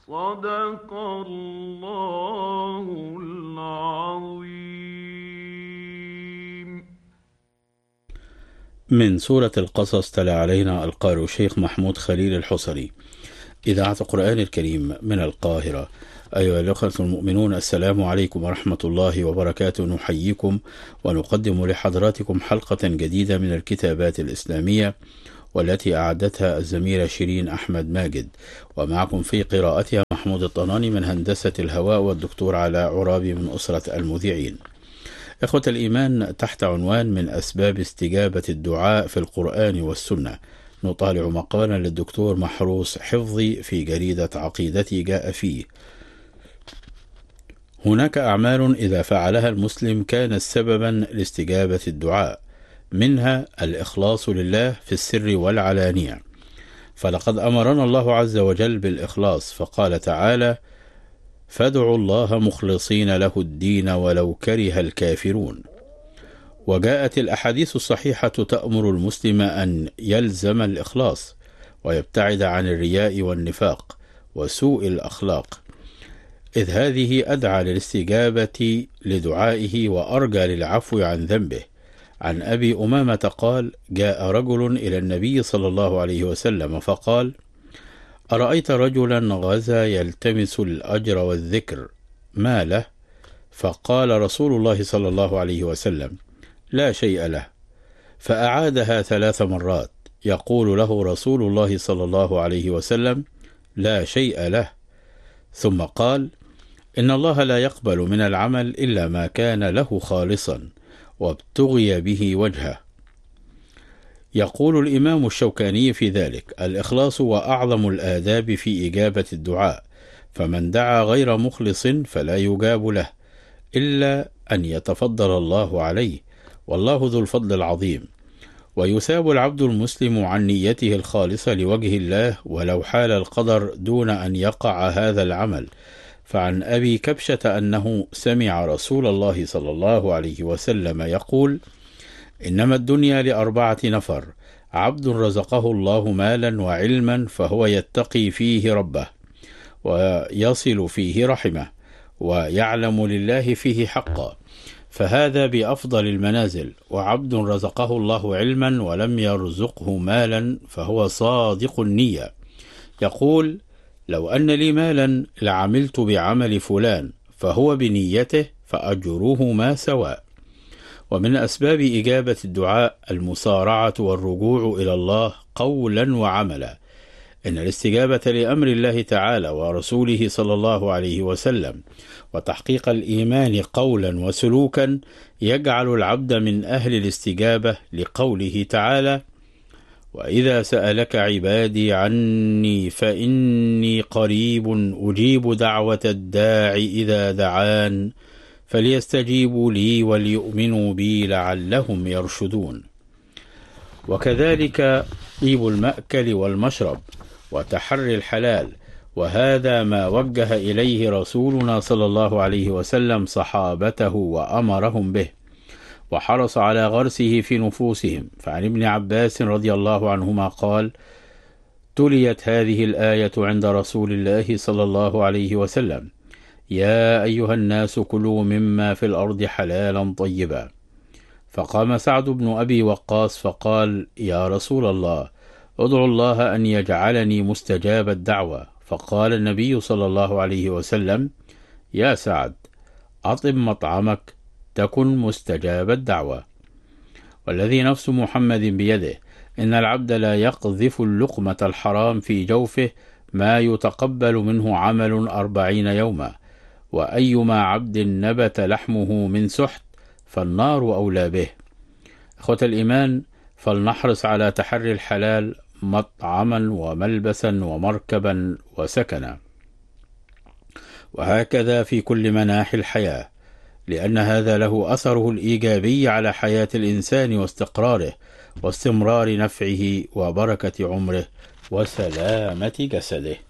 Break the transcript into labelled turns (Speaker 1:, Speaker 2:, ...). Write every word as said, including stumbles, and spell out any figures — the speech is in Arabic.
Speaker 1: صدق الله العظيم.
Speaker 2: من سورة القصص تلا علينا القارئ الشيخ محمود خليل الحصري، إذاعة القرآن الكريم من القاهرة. أيها الأخوة المؤمنون، السلام عليكم ورحمة الله وبركاته. نحييكم ونقدم لحضراتكم حلقة جديدة من الكتابات الإسلامية، والتي أعدتها الزميلة شيرين أحمد ماجد، ومعكم في قراءتها محمود الطناني من هندسة الهواء، والدكتور علاء عرابي من أسرة المذيعين. إخوة الإيمان، تحت عنوان من أسباب استجابة الدعاء في القرآن والسنة، نطالع مقالا للدكتور محروس حفظي في جريدة عقيدتي جاء فيه: هناك أعمال إذا فعلها المسلم كانت سببا لاستجابة الدعاء، منها الإخلاص لله في السر والعلانية، فلقد أمرنا الله عز وجل بالإخلاص، فقال تعالى: فادعوا الله مخلصين له الدين ولو كره الكافرون. وجاءت الأحاديث الصحيحة تأمر المسلم أن يلزم الإخلاص ويبتعد عن الرياء والنفاق وسوء الأخلاق، إذ هذه أدعى للاستجابة لدعائه وأرجى للعفو عن ذنبه. عن أبي أمامة قال: جاء رجل إلى النبي صلى الله عليه وسلم فقال: أرأيت رجلا غزا يلتمس الأجر والذكر، ما له؟ فقال رسول الله صلى الله عليه وسلم: لا شيء له. فأعادها ثلاث مرات، يقول له رسول الله صلى الله عليه وسلم: لا شيء له. ثم قال: إن الله لا يقبل من العمل إلا ما كان له خالصا وابتغي به وجهه. يقول الإمام الشوكاني في ذلك: الإخلاص هو أعظم الآداب في إجابة الدعاء، فمن دعا غير مخلص فلا يجاب له إلا أن يتفضل الله عليه، والله ذو الفضل العظيم. ويثاب العبد المسلم عن نيته الخالصة لوجه الله ولو حال القدر دون أن يقع هذا العمل. فعن أبي كبشة أنه سمع رسول الله صلى الله عليه وسلم يقول: إنما الدنيا لأربعة نفر: عبد رزقه الله مالا وعلما فهو يتقي فيه ربه، ويصل فيه رحمه، ويعلم لله فيه حقا، فهذا بأفضل المنازل. وعبد رزقه الله علما ولم يرزقه مالا فهو صادق النية، يقول: لو أن لي مالا لعملت بعمل فلان، فهو بنيته فأجرهما سواء. ومن أسباب إجابة الدعاء المسارعة والرجوع إلى الله قولا وعملا. إن الاستجابة لأمر الله تعالى ورسوله صلى الله عليه وسلم وتحقيق الإيمان قولا وسلوكا يجعل العبد من أهل الاستجابة لقوله تعالى: وإذا سألك عبادي عني فإني قريب أجيب دعوة الداع إذا دعان فليستجيبوا لي وليؤمنوا بي لعلهم يرشدون. وكذلك طيب المأكل والمشرب وتحري الحلال، وهذا ما وجه إليه رسولنا صلى الله عليه وسلم صحابته وأمرهم به، وحرص على غرسه في نفوسهم. فعن ابن عباس رضي الله عنهما قال: تليت هذه الآية عند رسول الله صلى الله عليه وسلم: يا أيها الناس كلوا مما في الأرض حلالا طيبا. فقام سعد بن أبي وقاص فقال: يا رسول الله، ادعو الله أن يجعلني مستجاب الدعوة. فقال النبي صلى الله عليه وسلم: يا سعد، أطب مطعمك تكن مستجاب الدعوة. والذي نفس محمد بيده إن العبد لا يقذف اللقمة الحرام في جوفه ما يتقبل منه عمل أربعين يوما، وأيما عبد نبت لحمه من سحت فالنار أولى به. أخوة الإيمان، فلنحرص على تحري الحلال مطعما وملبسا ومركبا وسكنا، وهكذا في كل مناحي الحياة، لأن هذا له أثره الإيجابي على حياة الإنسان واستقراره واستمرار نفعه وبركة عمره وسلامة جسده.